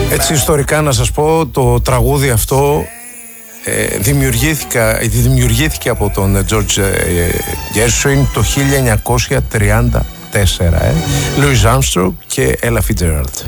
Έτσι ιστορικά να σας πω, το τραγούδι αυτό δημιουργήθηκε από τον George Gershwin το 1934, Louis Armstrong και Ella Fitzgerald.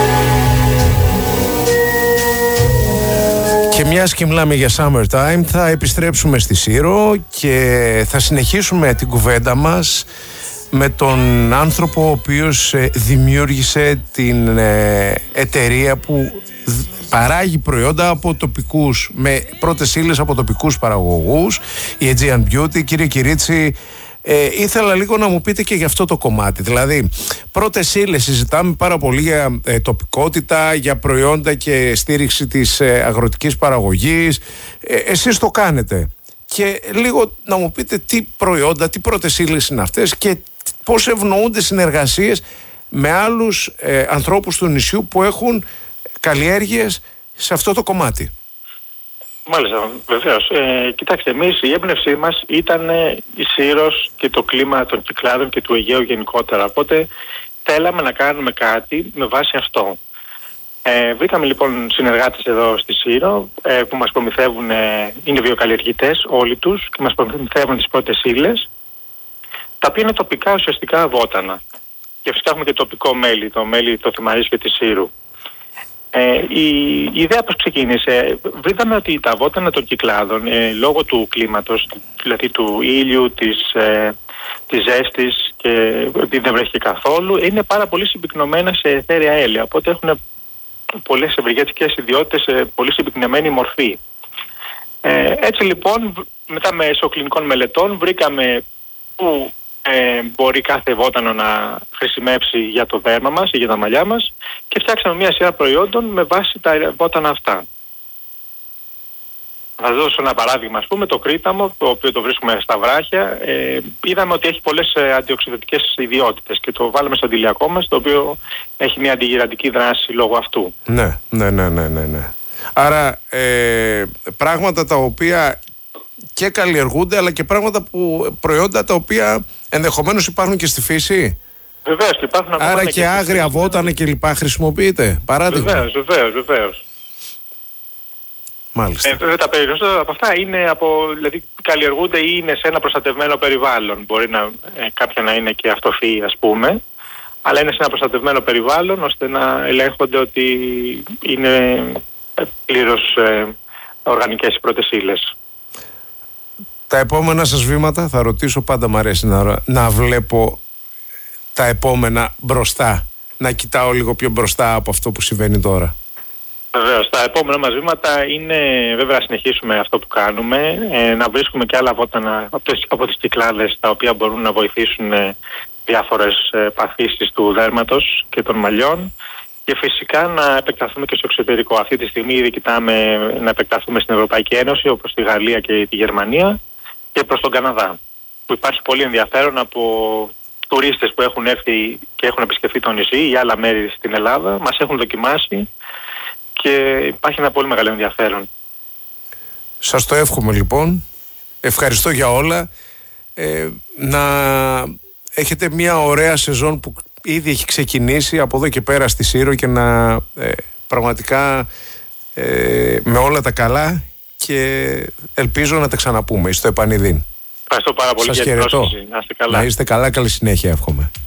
Και μιας και μιλάμε για Summertime, θα επιστρέψουμε στη Σύρο και θα συνεχίσουμε την κουβέντα μας με τον άνθρωπο ο οποίος δημιούργησε την εταιρεία που παράγει προϊόντα από τοπικούς, με πρώτες ύλες από τοπικούς παραγωγούς, η Aegean Beauty. Κύριε Κυρίτσι, ήθελα λίγο να μου πείτε και για αυτό το κομμάτι. Δηλαδή, πρώτες ύλες, συζητάμε πάρα πολύ για τοπικότητα, για προϊόντα και στήριξη της αγροτικής παραγωγής. Εσείς το κάνετε. Και λίγο να μου πείτε τι προϊόντα, τι πρώτες ύλες είναι αυτές και πώς ευνοούνται συνεργασίες με άλλους ανθρώπους του νησιού που έχουν καλλιέργειες σε αυτό το κομμάτι. Μάλιστα, βεβαίως. Κοιτάξτε, εμείς η έμπνευσή μας ήταν η Σύρος και το κλίμα των Κυκλάδων και του Αιγαίου γενικότερα. Οπότε θέλαμε να κάνουμε κάτι με βάση αυτό. Βρήκαμε λοιπόν συνεργάτες εδώ στη Σύρο που μας προμηθεύουν, είναι βιοκαλλιεργητές όλοι τους και μας προμηθεύουν τις πρώτες ύλες, τα οποία είναι τοπικά ουσιαστικά βότανα. Και φυσικά έχουμε και τοπικό μέλι, το μέλι το Θυμαρίσιο της Σύρου. Η ιδέα πώς ξεκίνησε, βρήκαμε ότι τα βότανα των Κυκλάδων λόγω του κλίματος, δηλαδή του ήλιου, της ζέστης και επειδή δεν βρέχει καθόλου, είναι πάρα πολύ συμπυκνωμένα σε αιθέρια έλαια, οπότε έχουν πολλές ευεργετικές ιδιότητες σε πολύ συμπυκνωμένη μορφή. Έτσι λοιπόν, μετά μέσω κλινικών μελετών βρήκαμε που μπορεί κάθε βότανο να χρησιμεύσει για το δέρμα μας ή για τα μαλλιά μας και φτιάξαμε μια σειρά προϊόντων με βάση τα βότανα αυτά. Θα δώσω ένα παράδειγμα, ας πούμε, το κρίταμο, το οποίο το βρίσκουμε στα βράχια. Είδαμε ότι έχει πολλές αντιοξυδωτικές ιδιότητες και το βάλαμε στο αντιλιακό μας, το οποίο έχει μια αντιγυραντική δράση λόγω αυτού. Ναι. Άρα πράγματα τα οποία και καλλιεργούνται, αλλά και προϊόντα τα οποία ενδεχομένως υπάρχουν και στη φύση. Βεβαίως, υπάρχουν ακόμα. Άρα και άγρια βότανα και λοιπά χρησιμοποιείται, παράδειγμα. Βεβαίως. Μάλιστα. Τα περισσότερα από αυτά είναι δηλαδή καλλιεργούνται ή είναι σε ένα προστατευμένο περιβάλλον. Μπορεί κάποια να είναι και αυτοφύη, ας πούμε, αλλά είναι σε ένα προστατευμένο περιβάλλον ώστε να ελέγχονται ότι είναι πλήρως οργανικές οι πρώτες ύλες. Τα επόμενα σας βήματα, θα ρωτήσω, πάντα μου αρέσει να βλέπω τα επόμενα μπροστά, να κοιτάω λίγο πιο μπροστά από αυτό που συμβαίνει τώρα. Βεβαίως, τα επόμενα μας βήματα είναι βέβαια να συνεχίσουμε αυτό που κάνουμε, να βρίσκουμε και άλλα βότανα από τις Κυκλάδες τα οποία μπορούν να βοηθήσουν διάφορες παθήσεις του δέρματος και των μαλλιών και φυσικά να επεκταθούμε και στο εξωτερικό. Αυτή τη στιγμή ήδη κοιτάμε να επεκταθούμε στην Ευρωπαϊκή Ένωση όπως τη Γαλλία και τη Γερμανία και προς τον Καναδά, που υπάρχει πολύ ενδιαφέρον από τουρίστες που έχουν έρθει και έχουν επισκεφθεί το νησί ή άλλα μέρη στην Ελλάδα, μας έχουν δοκιμάσει και υπάρχει ένα πολύ μεγάλο ενδιαφέρον. Σας το εύχομαι λοιπόν. Ευχαριστώ για όλα. Να έχετε μια ωραία σεζόν που ήδη έχει ξεκινήσει από εδώ και πέρα στη Σύρο και να πραγματικά με όλα τα καλά και ελπίζω να τα ξαναπούμε στο επανειδήν. Ευχαριστώ πάρα πολύ. Σας για την πρόσκληση. Να είστε καλά, καλή συνέχεια εύχομαι.